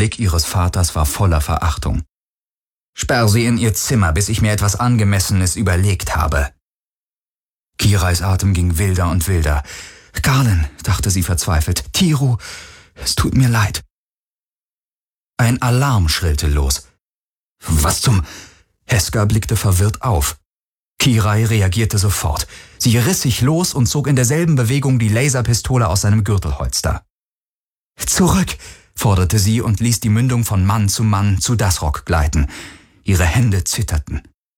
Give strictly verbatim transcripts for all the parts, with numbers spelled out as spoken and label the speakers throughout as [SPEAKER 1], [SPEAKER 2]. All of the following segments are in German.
[SPEAKER 1] Blick ihres Vaters war voller Verachtung. »Sperr sie in ihr Zimmer, bis ich mir etwas Angemessenes überlegt habe.« Kirais Atem ging wilder und wilder. »Galen«, dachte sie verzweifelt, »Tiru, es tut mir leid.« Ein Alarm schrillte los. »Was zum...« Heska blickte verwirrt auf. Kirai reagierte sofort. Sie riss sich los und zog in derselben Bewegung die Laserpistole aus seinem Gürtelholster. »Zurück«, forderte sie und ließ die Mündung von Mann zu Mann zu Dasrok gleiten. Ihre Hände zitterten.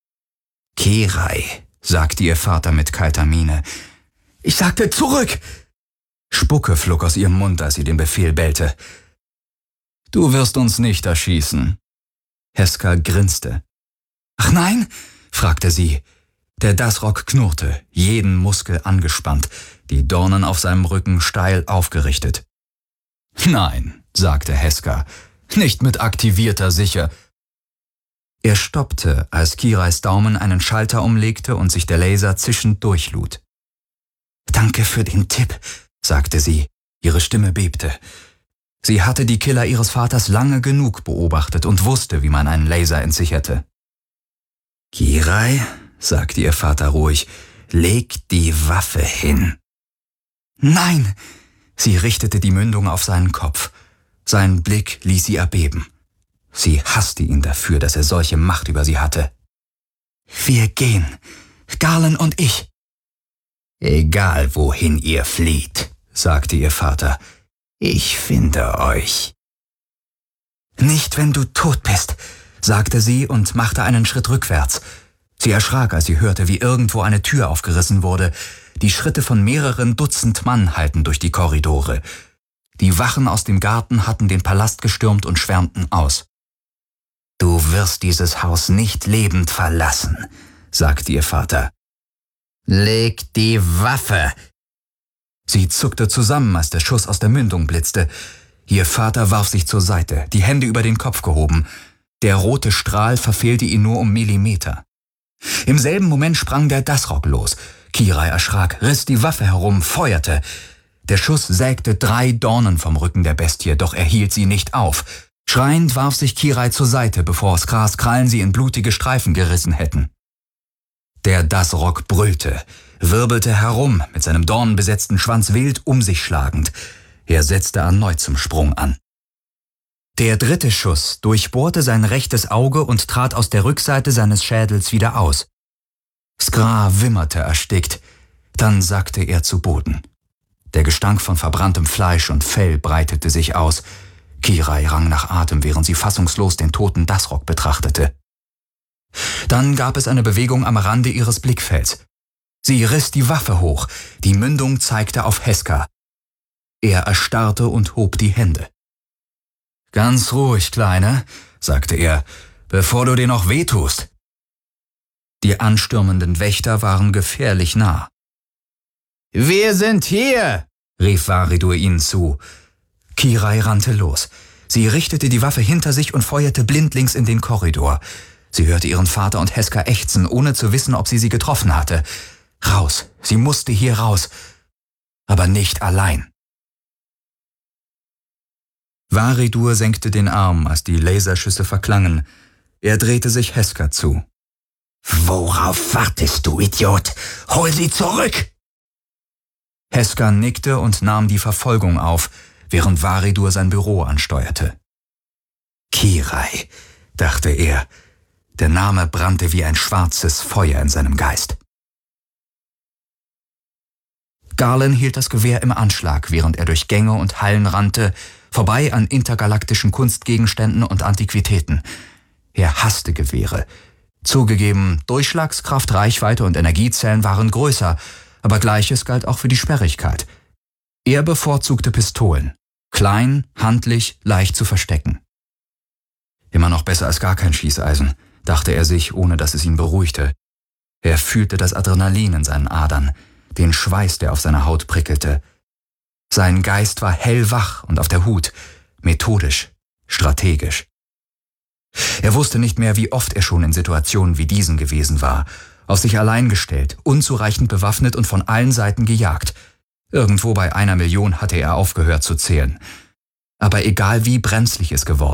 [SPEAKER 1] »Kirai«, sagte ihr Vater mit kalter Miene. »Ich sagte zurück!« Spucke flog aus ihrem Mund, als sie den Befehl bellte. »Du wirst uns nicht erschießen.« Heska grinste. »Ach nein?« fragte sie. Der Dasrok knurrte, jeden Muskel angespannt, die Dornen auf seinem Rücken steil aufgerichtet. »Nein«, sagte Heska, »nicht mit aktivierter Sicher.« Er stoppte, als Kirais Daumen einen Schalter umlegte und sich der Laser zischend durchlud. »Danke für den Tipp«, sagte sie. Ihre Stimme bebte. Sie hatte die Killer ihres Vaters lange genug beobachtet und wusste, wie man einen Laser entsicherte. »Kirai«, sagte ihr Vater ruhig, »leg die Waffe hin.« »Nein!« Sie richtete die Mündung auf seinen Kopf. Sein Blick ließ sie erbeben. Sie hasste ihn dafür, dass er solche Macht über sie hatte. »Wir gehen, Galen und ich.« »Egal, wohin ihr flieht«, sagte ihr Vater, »ich finde euch.« »Nicht, wenn du tot bist«, sagte sie und machte einen Schritt rückwärts. Sie erschrak, als sie hörte, wie irgendwo eine Tür aufgerissen wurde. Die Schritte von mehreren Dutzend Mann hallten durch die Korridore. Die Wachen aus dem Garten hatten den Palast gestürmt und schwärmten aus. »Du wirst dieses Haus nicht lebend verlassen«, sagte ihr Vater. »Leg die Waffe!« Sie zuckte zusammen, als der Schuss aus der Mündung blitzte. Ihr Vater warf sich zur Seite, die Hände über den Kopf gehoben. Der rote Strahl verfehlte ihn nur um Millimeter. Im selben Moment sprang der Dasrok los. Kirai erschrak, riss die Waffe herum, feuerte. Der Schuss sägte drei Dornen vom Rücken der Bestie, doch er hielt sie nicht auf. Schreiend warf sich Kirai zur Seite, bevor Skras Krallen sie in blutige Streifen gerissen hätten. Der Dasrok brüllte, wirbelte herum, mit seinem dornenbesetzten Schwanz wild um sich schlagend. Er setzte erneut zum Sprung an. Der dritte Schuss durchbohrte sein rechtes Auge und trat aus der Rückseite seines Schädels wieder aus. Skra wimmerte erstickt, dann sackte er zu Boden. Der Gestank von verbranntem Fleisch und Fell breitete sich aus. Kirai rang nach Atem, während sie fassungslos den toten Dasrok betrachtete. Dann gab es eine Bewegung am Rande ihres Blickfelds. Sie riss die Waffe hoch, die Mündung zeigte auf Heska. Er erstarrte und hob die Hände. »Ganz ruhig, Kleine«, sagte er, »bevor du dir noch wehtust.« Die anstürmenden Wächter waren gefährlich nah. »Wir sind hier«, rief Varidur ihnen zu. Kirai rannte los. Sie richtete die Waffe hinter sich und feuerte blindlings in den Korridor. Sie hörte ihren Vater und Heska ächzen, ohne zu wissen, ob sie sie getroffen hatte. Raus, sie musste hier raus, aber nicht allein. Varidur senkte den Arm, als die Laserschüsse verklangen. Er drehte sich Heska zu. »Worauf wartest du, Idiot? Hol sie zurück!« Heska nickte und nahm die Verfolgung auf, während Varidur sein Büro ansteuerte. »Kirai«, dachte er. Der Name brannte wie ein schwarzes Feuer in seinem Geist. Galen hielt das Gewehr im Anschlag, während er durch Gänge und Hallen rannte, vorbei an intergalaktischen Kunstgegenständen und Antiquitäten. Er hasste Gewehre. Zugegeben, Durchschlagskraft, Reichweite und Energiezellen waren größer, aber Gleiches galt auch für die Sperrigkeit. Er bevorzugte Pistolen. Klein, handlich, leicht zu verstecken. Immer noch besser als gar kein Schießeisen, dachte er sich, ohne dass es ihn beruhigte. Er fühlte das Adrenalin in seinen Adern, den Schweiß, der auf seiner Haut prickelte. Sein Geist war hellwach und auf der Hut, methodisch, strategisch. Er wusste nicht mehr, wie oft er schon in Situationen wie diesen gewesen war, auf sich allein gestellt, unzureichend bewaffnet und von allen Seiten gejagt. Irgendwo bei einer Million hatte er aufgehört zu zählen. Aber egal wie brenzlig es geworden